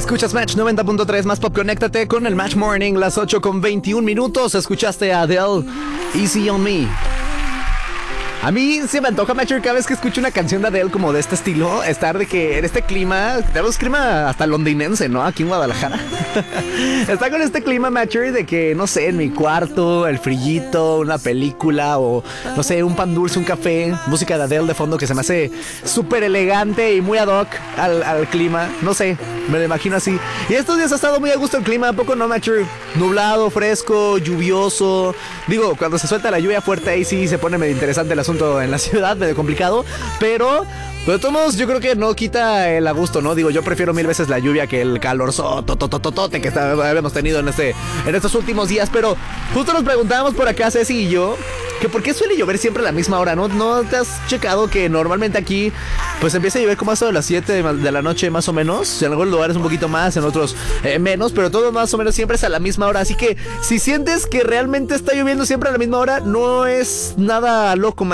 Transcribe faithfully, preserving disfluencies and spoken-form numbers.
Escuchas Match noventa punto tres, más pop, conéctate con el Match Morning, las ocho con veintiún minutos. Escuchaste a Adele, Easy on Me. A mí se me antoja, Matcher, cada vez que escucho una canción de Adele como de este estilo, estar de que en este clima, tenemos clima hasta londinense, ¿no? Aquí en Guadalajara. Está con este clima, Matcher, de que, no sé, en mi cuarto, el frillito, una película o, no sé, un pan dulce, un café, música de Adele de fondo que se me hace súper elegante y muy ad hoc al, al clima. No sé, me lo imagino así. Y estos días ha estado muy a gusto el clima, ¿a poco no, Matcher? Nublado, fresco, lluvioso. Digo, cuando se suelta la lluvia fuerte ahí sí se pone medio interesante el asunto en la ciudad, medio complicado, pero de todos modos yo creo que no quita el a gusto, ¿no? Digo, yo prefiero mil veces la lluvia que el calor sototototote que está, habíamos tenido en este en estos últimos días. Pero justo nos preguntábamos por acá, Ceci y yo, que por qué suele llover siempre a la misma hora, ¿no? ¿No te has checado que normalmente aquí pues empieza a llover como hasta las siete de la noche más o menos? En algunos lugares un poquito más, en otros eh, menos, pero todo más o menos siempre es a la misma hora. Así que si sientes que realmente está lloviendo siempre a la misma hora, no es nada loco, man.